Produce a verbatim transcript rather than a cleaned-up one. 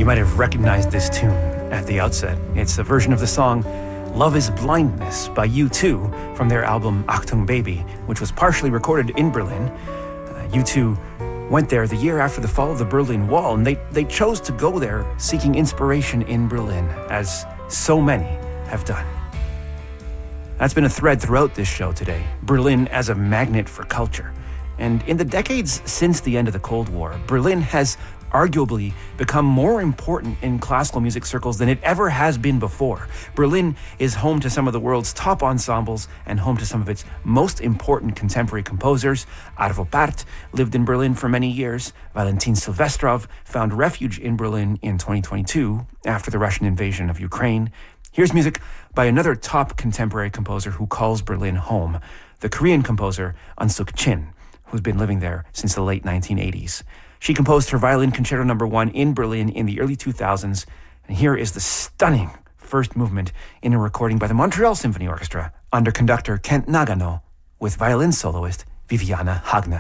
You might have recognized this tune at the outset. It's a version of the song Love is Blindness by U two from their album Achtung Baby, which was partially recorded in Berlin. Uh, U two went there the year after the fall of the Berlin Wall, and they, they chose to go there seeking inspiration in Berlin, as so many have done. That's been a thread throughout this show today, Berlin as a magnet for culture. And in the decades since the end of the Cold War, Berlin has arguably become more important in classical music circles than it ever has been before. Berlin is home to some of the world's top ensembles and home to some of its most important contemporary composers. Arvo Pärt lived in Berlin for many years. Valentin Silvestrov found refuge in Berlin in twenty twenty-two after the Russian invasion of Ukraine. Here's music by another top contemporary composer who calls Berlin home, the Korean composer Eun Suk Chin, who's been living there since the late nineteen eighties. She composed her Violin Concerto Number One in Berlin in the early two thousands, and here is the stunning first movement in a recording by the Montreal Symphony Orchestra under conductor Kent Nagano with violin soloist Viviana Hagner.